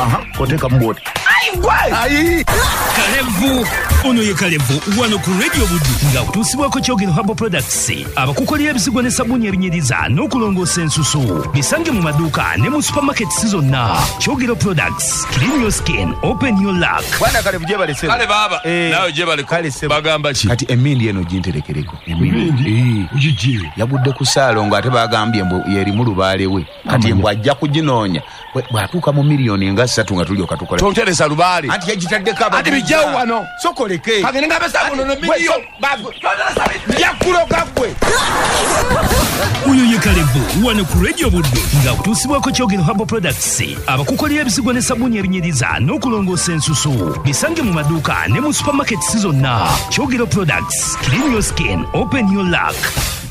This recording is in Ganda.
Oteka mboti. Ayi. Kalevu. Ono ye Kalevu wano ku Radio Buddu nga kutusibwako Kyogero Herbal Products abakukolera ebisigwa ne sabuni ebinyiriza n'okulongoosa ensusu bisange mu maduuka ne mu supermarkets zonna. Kyogero Products, clean your skin, open your luck. Bwana Kalevu je balese. Kale baba nawe je bale bagamba ki kati emindi eno ginterekereko emindi ujije yagudde ku saalongo ate bagambye mbu yeri mu lubaale we kati mbwa ajja kuginoonya bwatuuka mu miliyoni nga 3 nga tulyoka tukola tonteresa lubaale ati yagitaddeko aba ati bijawo wano sokoleke kagene nga besa muno ne miliyo yakuloga gwe. Uyo ye Kalevu wano ku Radio Buddu nga kutusibwako Kyogero Herbal Products abakukolera ebisigwa ne sabuni ebinyiriza n'okulongoosa ensusu bisange mu maduuka ne mu supermarkets zonna. Kyogero Products, clean your skin, open your luck.